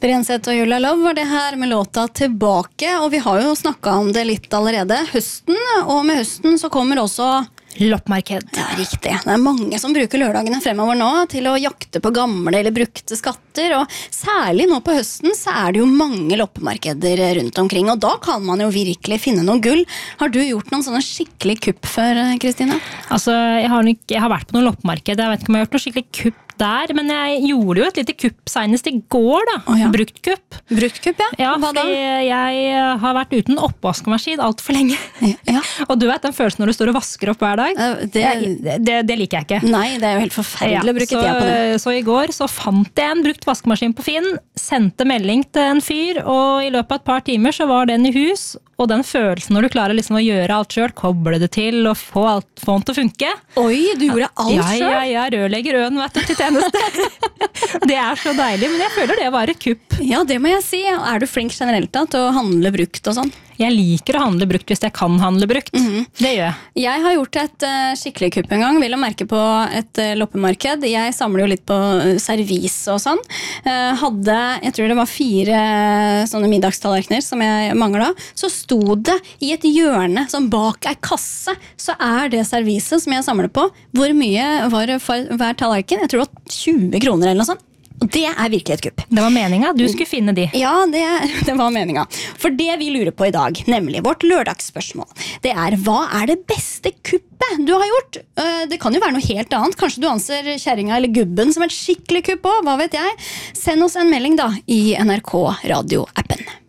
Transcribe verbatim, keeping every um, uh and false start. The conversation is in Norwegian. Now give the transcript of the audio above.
Jesper Jenseth og Julia Love var det her med låta Tilbake, og vi har jo snakket om det litt allerede. Høsten, og med høsten så kommer også Loppemarked. Ja, riktig. Det er mange som bruker lørdagene fremover nå til å jakte på gamle eller brukte skatter, og særlig nå på høsten så er det jo mange loppemarkeder rundt omkring, og da kan man jo virkelig finne noe gull. Har du gjort noen sånne skikkelig kupp før, Kristine? Altså, jeg har, nok, jeg har vært på noen loppemarked, jeg vet ikke om jeg har gjort noe skikkelig kupp der, men jeg gjorde jo et lite kupp senest i går da. Oh, ja. Brukt kupp. Brukt kupp, ja. Ja, Hva da? fordi jeg har vært uten oppvaskmaskin alt for lenge. Ja. Og du vet den følelsen når du står og vasker opp hver dag? Det, det, det, det liker jeg ikke. Nei, det er jo helt forferdelig Ja, å bruke så, tida på det. Så i går så fant jeg en brukt vaskemaskin på Finn, sendte melding til en fyr, og i løpet av et par timer så var den i hus, og den følelsen når du klarer liksom å gjøre alt selv, koble det til og få, alt, få den til å funke. Oi, du gjorde alt ja, selv? Ja, ja, rørlegger øen, vet du, til tjeneste. Det er så deilig, men jeg føler det var et kupp. Ja, det må jeg si. Er du flink generelt da, til å handle brukt og sånn? Jeg liker å handle brukt hvis jeg kan handle brukt. Mm-hmm. Det gjør jeg. Jeg har gjort et uh, skikkelig kupp en gang, vil å merke på et uh, loppemarked. Jeg samler jo litt på uh, servis og sånn. Uh, hadde, jeg tror det var fire uh, sånne middagstallerkener som jeg manglet. Så sto det i et hjørne, som bak ei kasse, så er det serviset som jeg samler på. Hvor mye var det for hver tallerken? Jeg tror det var tjue kroner eller noe sånt. Og det er virkelig et kupp. Det var meningen, du skulle finne de. Ja, det, det var meningen. For det vi lurer på i dag, nemlig vårt lørdagsspørsmål, det er hva er det beste kuppet du har gjort? Det kan jo være noe helt annet. Kanskje du anser kjerringa eller gubben som et skikkelig kupp også, hva vet jeg? Send oss en melding da i N R K Radio-appen.